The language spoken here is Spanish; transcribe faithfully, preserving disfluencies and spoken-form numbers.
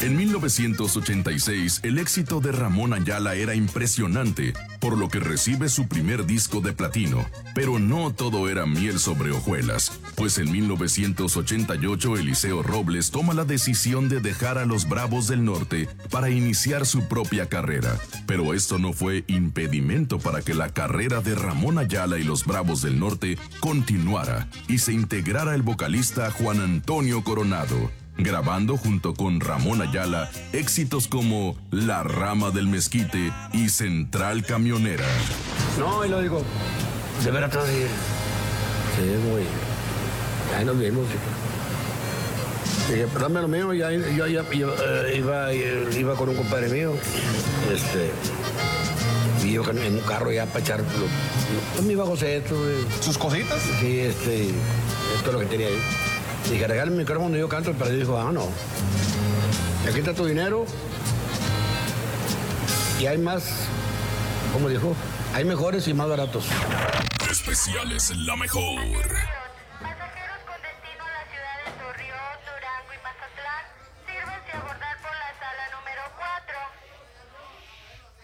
En mil novecientos ochenta y seis, el éxito de Ramón Ayala era impresionante, por lo que recibe su primer disco de platino. Pero no todo era miel sobre hojuelas, pues en mil novecientos ochenta y ocho Eliseo Robles toma la decisión de dejar a los Bravos del Norte para iniciar su propia carrera. Pero esto no fue impedimento para que la carrera de Ramón Ayala y los Bravos del Norte continuara y se integrara el vocalista Juan Antonio Coronado, grabando junto con Ramón Ayala éxitos como La Rama del Mezquite y Central Camionera. No, y lo digo, de veras te vas a ir. Sí, muy. Ahí nos vimos. Dije, dame lo mío, ya, yo ya, yo, uh, iba, iba con un compadre mío. Este. Y yo en un carro ya para echar lo, lo, mi bajoceto. ¿Sus cositas? Sí, este. Esto es lo que tenía ahí. Dije, regálame el micrófono cuando yo canto, el padre dijo, ah, no. Aquí está tu dinero. Y hay más, como dijo, hay mejores y más baratos. Especiales La Mejor.